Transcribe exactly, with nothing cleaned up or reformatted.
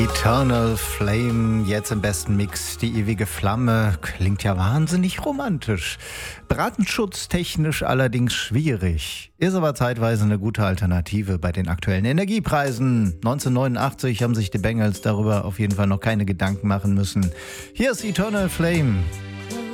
Eternal Flame, jetzt im besten Mix, die ewige Flamme, klingt ja wahnsinnig romantisch. Brandschutztechnisch allerdings schwierig, ist aber zeitweise eine gute Alternative bei den aktuellen Energiepreisen. neunzehnhundertneunundachtzig haben sich die Bengals darüber auf jeden Fall noch keine Gedanken machen müssen. Hier ist Eternal Flame.